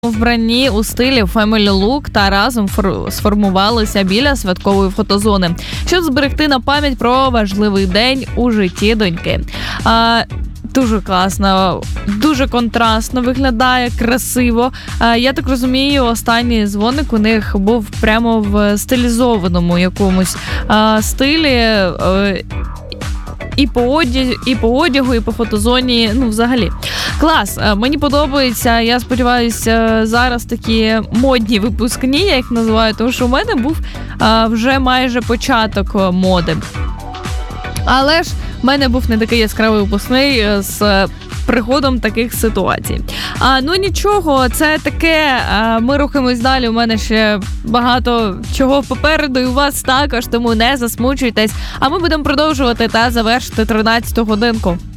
вбранні у стилі Family Look та разом сформувалися біля святкової фотозони, щоб зберегти на пам'ять про важливий день у житті доньки. Дуже класно, дуже контрастно виглядає, красиво. Я так розумію, останній дзвоник у них був прямо в стилізованому якомусь стилі. І по одягу, і по фотозоні, взагалі. Клас, мені подобається, я сподіваюся, зараз такі модні випускні, я їх називаю, тому що у мене був вже майже початок моди. Але ж в мене був не такий яскравий випускний з приходом таких ситуацій. Нічого, це таке, ми рухаємось далі, у мене ще багато чого попереду, і у вас також, тому не засмучуйтесь. А ми будемо продовжувати та завершити 13-ту годинку.